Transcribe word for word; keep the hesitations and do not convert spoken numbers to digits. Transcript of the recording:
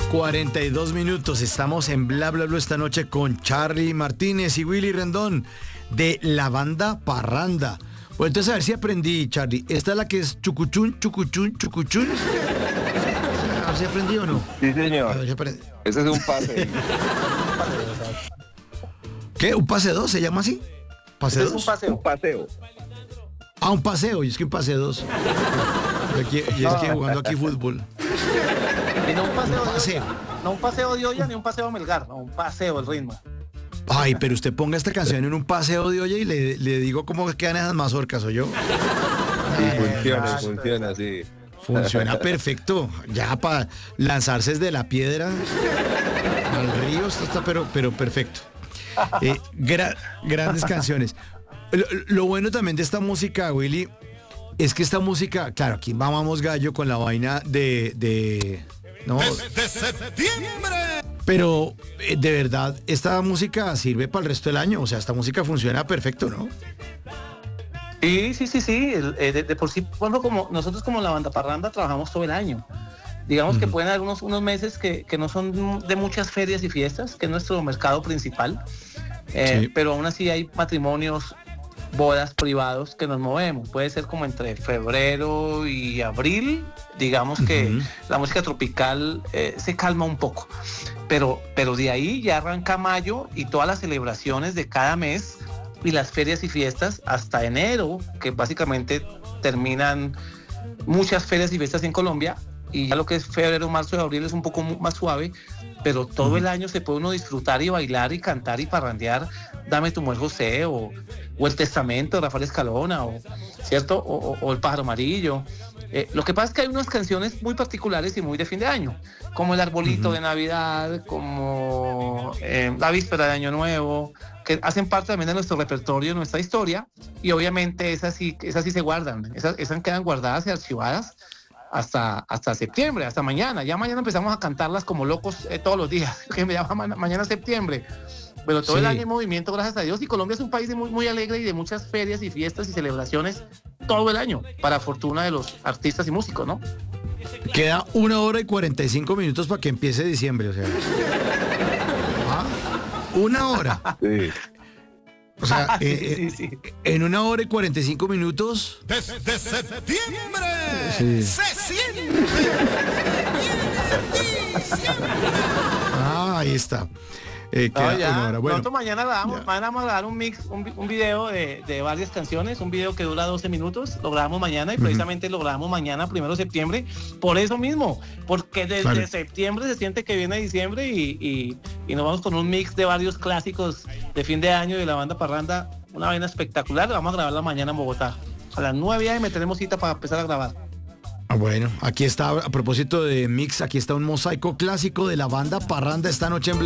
cuarenta y dos minutos. Estamos en Bla Bla Bla esta noche con Charly Martínez y Willy Rendón de la banda Parranda. Bueno, entonces a ver si aprendí, Charly. ¿Esta es la que es chucuchún, chucuchún, chucuchún? A ver si aprendí o no. Sí, señor. A ver si aprendí. Ese es un pase. ¿Qué? ¿Un pase dos se llama así? ¿Pase Ese dos? es un paseo. Un paseo. Ah, un paseo. Y es que un pase dos. Y, aquí, y es que jugando aquí fútbol. Y no un paseo, Un paseo. de olla, no un paseo de olla ni un paseo a Melgar, no, un paseo el ritmo. Ay, pero usted ponga esta canción en un paseo de olla y le, le digo cómo quedan esas mazorcas, ¿o yo? Sí, funciona, exacto. funciona, sí. Funciona perfecto. Ya para lanzarse desde la piedra al río, esto está pero, pero perfecto. Eh, gra- grandes canciones. Lo, lo bueno también de esta música, Willy, es que esta música, claro, aquí mamamos gallo con la vaina de... de no, de septiembre. pero eh, de verdad, esta música sirve para el resto del año. O sea, esta música funciona perfecto, ¿no? Sí, sí, sí, sí. el- eh, de, de por sí, por ejemplo, como nosotros como la banda Parranda trabajamos todo el año. Digamos que Ujú. pueden haber unos, unos meses que, que no son de muchas ferias y fiestas, que es nuestro mercado principal. Eh, Sí. Pero aún así hay matrimonios, bodas privados que nos movemos. Puede ser como entre febrero y abril. Digamos que Ujú. la música tropical eh, se calma un poco. Pero, pero de ahí ya arranca mayo y todas las celebraciones de cada mes y las ferias y fiestas hasta enero, que básicamente terminan muchas ferias y fiestas en Colombia, y ya lo que es febrero, marzo y abril es un poco mu- más suave, pero todo el año se puede uno disfrutar y bailar y cantar y parrandear Dame tu mujer José o, o El Testamento de Rafael Escalona o, ¿cierto? O, o- o El Pájaro Amarillo. Eh, lo que pasa es que hay unas canciones muy particulares y muy de fin de año, como El Arbolito Ujú. de Navidad, como eh, La Víspera de Año Nuevo, que hacen parte también de nuestro repertorio, de nuestra historia, y obviamente esas sí, esas sí se guardan, esas, esas quedan guardadas y archivadas hasta, hasta septiembre, hasta mañana. Ya mañana empezamos a cantarlas como locos eh, todos los días, que me llama ma- mañana es septiembre. Pero todo Sí. el año en movimiento, gracias a Dios, y Colombia es un país de muy, muy alegre y de muchas ferias y fiestas y celebraciones todo el año, para fortuna de los artistas y músicos, ¿no? Queda una hora y cuarenta y cinco minutos para que empiece diciembre, o sea. Ah, Una hora. Sí. O sea, Sí, eh, sí, eh, sí. en una hora y cuarenta y cinco minutos. Desde septiembre Sí. se siente. Ah, ahí está. Eh, No, queda ya, una hora. Bueno, pronto mañana grabamos, ya. mañana vamos a grabar un mix, un, vi- un video de, de varias canciones, un video que dura doce minutos, lo grabamos mañana y precisamente lo grabamos mañana, primero de septiembre, por eso mismo, porque desde Vale. septiembre se siente que viene diciembre y, y, y nos vamos con un mix de varios clásicos de fin de año de la banda Parranda, una vaina espectacular, vamos a grabarla mañana en Bogotá. A las nueve a.m. tenemos cita para empezar a grabar. Ah, bueno, aquí está, a propósito de mix, aquí está un mosaico clásico de la banda Parranda esta noche en Bla